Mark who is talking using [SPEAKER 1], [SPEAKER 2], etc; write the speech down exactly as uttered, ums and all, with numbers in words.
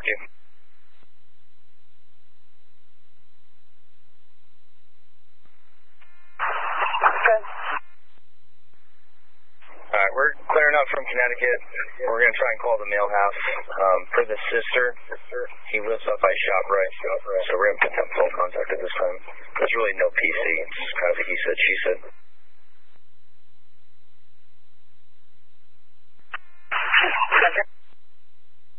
[SPEAKER 1] working.
[SPEAKER 2] Good.
[SPEAKER 1] Alright, we're clearing up from Connecticut. We're going to try and call the mail house. Um, for the sister, he lives up by ShopRite, so we're going to put them phone contact at this time. There's really no P C. It's just kind of a he said, she said.